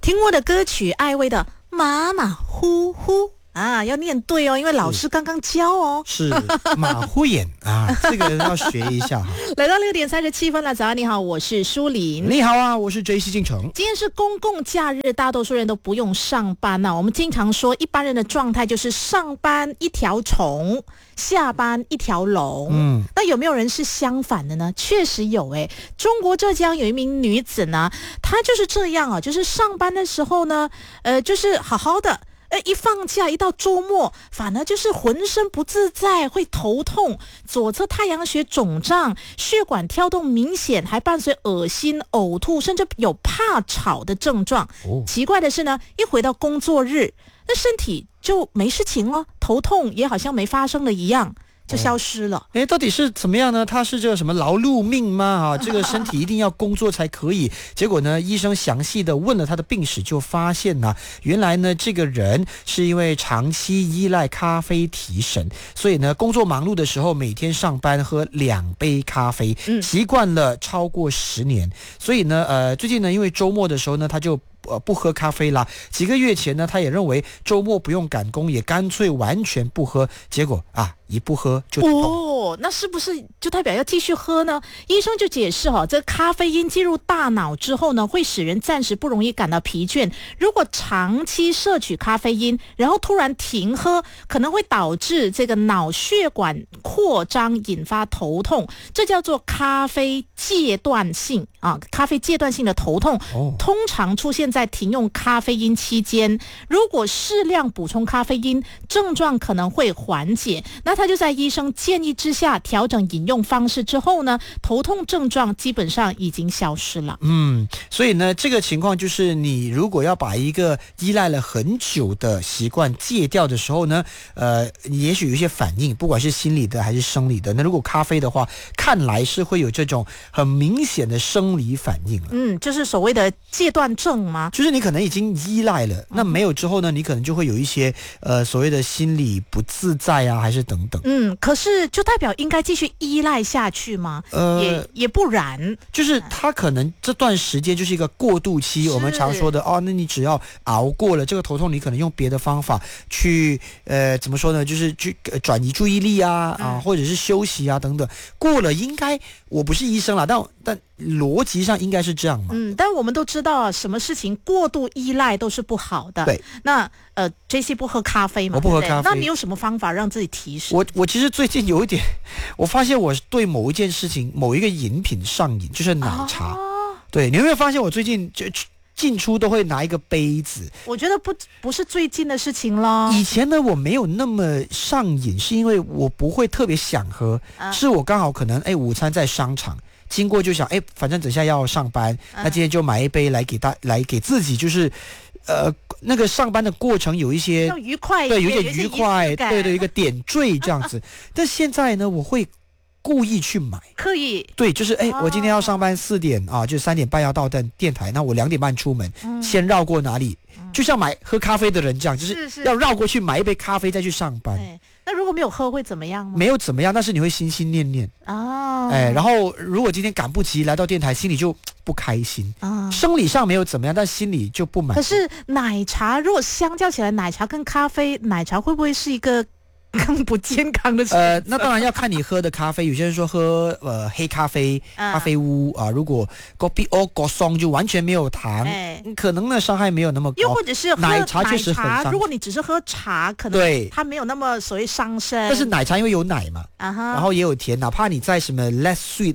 听过的歌曲艾薇的马马虎虎啊，要念对哦，因为老师刚刚教哦。 是马虎眼啊，这个要学一下哈。 来到6:37了，早安你好，我是舒琳。 你好啊，我是 JC 进城。 今天是公共假日，大多数人都不用上班啊。我们经常说，一般人的状态就是上班一条虫，下班一条龙。那有没有人是相反的呢？确实有诶。中国浙江有一名女子呢，她就是这样啊，就是上班的时候呢，就是好好的。一放假一到周末，反而就是浑身不自在，会头痛，左侧太阳穴肿胀，血管跳动明显，还伴随恶心、呕吐，甚至有怕吵的症状。奇怪的是呢，一回到工作日，那身体就没事情了，头痛也好像没发生了一样。就消失了。 到底是怎么样呢？他是这个什么劳碌命吗？这个身体一定要工作才可以。结果呢，医生详细的问了他的病史，就发现呢，原来呢，这个人是因为长期依赖咖啡提神，所以呢，工作忙碌的时候，每天上班喝2杯咖啡，习惯了超过10年。所以呢，最近呢，因为周末的时候呢，他就不喝咖啡啦。几个月前呢，他也认为周末不用赶工，也干脆完全不喝。结果一不喝就痛。 那是不是就代表要继续喝呢？医生就解释这咖啡因进入大脑之后呢，会使人暂时不容易感到疲倦。如果长期摄取咖啡因，然后突然停喝，可能会导致这个脑血管扩张，引发头痛。这叫做咖啡戒断性咖啡戒断性的头痛，通常出现在停用咖啡因期间。如果适量补充咖啡因，症状可能会缓解。那他就在医生建议之下调整饮用方式之后呢，头痛症状基本上已经消失了。 所以呢，这个情况就是你如果要把一个依赖了很久的习惯戒掉的时候呢，也许有一些反应，不管是心理的还是生理的。那如果咖啡的话，看来是会有这种很明显的生理反应了。 就是所谓的戒断症吗？ 就是你可能已经依赖了，那没有之后呢，你可能就会有一些所谓的心理不自在啊，还是等等。 可是就代表应该继续依赖下去吗？也不然， 就是他可能这段时间就是一个过渡期，我们常说的那你只要熬过了这个头痛，你可能用别的方法去怎么说呢？就是去转移注意力或者是休息啊等等。过了应该，我不是医生啦，但逻辑上应该是这样嘛。 但我们都知道什么事情过度依赖都是不好的。 对， 那JC 不喝咖啡嘛？ 我不喝咖啡。 那你有什么方法让自己提神？ 我其实最近有一点，我发现我对某一件事情、某一个饮品上瘾，就是奶茶。对，你有没有发现我最近就进出都会拿一个杯子？ 我觉得不是最近的事情了。 以前呢，我没有那么上瘾，是因为我不会特别想喝，是我刚好可能午餐在商场经过就想反正等下要上班，那今天就买一杯来给自己，就是那个上班的过程有一些愉快， 对，有一点愉快，对，一个点缀这样子。但现在呢，我会故意去买， 刻意对，就是我今天要上班4点就3点半要到电台，那我2点半出门，先绕过哪里，就像喝咖啡的人这样，就是要绕过去买一杯咖啡再去上班。 那如果没有喝会怎么样吗？ 没有怎么样，但是你会心心念念然后如果今天赶不及来到电台，心里就不开心生理上没有怎么样，但心里就不满。 可是奶茶如果相较起来，奶茶跟咖啡，奶茶会不会是一个更不健康的那当然要看你喝的咖啡。有些人说喝黑咖啡、咖啡屋如果 Kopi O Kosong 就完全没有糖，可能呢伤害没有那么高。 又或者是喝奶茶确实很伤， 如果你只是喝茶，可能它没有那么所谓伤身。 但是奶茶因为有奶嘛，然后也有甜，哪怕你在什么 less sweet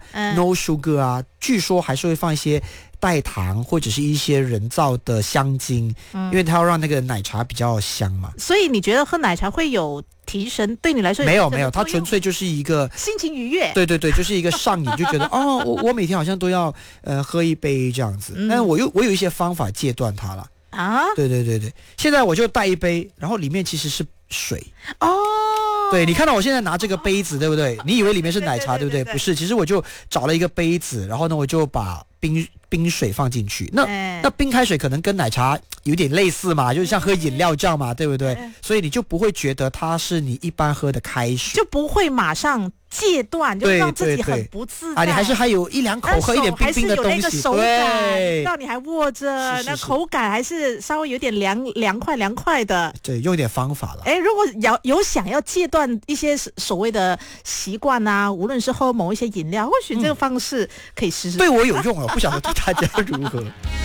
no sugar 据说还是会放一些代糖或者是一些人造的香精，因为它要让那个奶茶比较香嘛。 所以你觉得喝奶茶会有提神？对你来说没有，它纯粹就是一个心情愉悦。 对，就是一个上瘾，就觉得我每天好像都要喝一杯这样子。但是我有一些方法戒断它了对，现在我就带一杯，然后里面其实是水对，你看到我现在拿这个杯子对不对？你以为里面是奶茶对不对？不是，其实我就找了一个杯子，然后呢我就把冰水放进去。那冰开水可能跟奶茶有点类似嘛，就是像喝饮料这样嘛，对不对？所以你就不会觉得它是你一般喝的开水， 就不会马上戒断，就让自己很不自在啊！你还有一两口喝一点冰冰的东西， 还是有那个手感， 对， 让你还握着，那口感还是稍微有点凉快的。 对，用一点方法了。 如果有想要戒断一些所谓的习惯啊，无论是喝某一些饮料，或许这个方式可以试试。 对我有用不晓得对大家如何。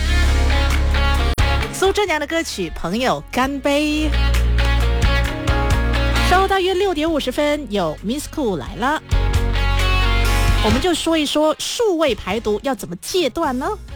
苏正阳的歌曲《朋友干杯》。稍后大约6点50分，有 Miss Cool 来了，我们就说一说数位排毒要怎么戒断呢？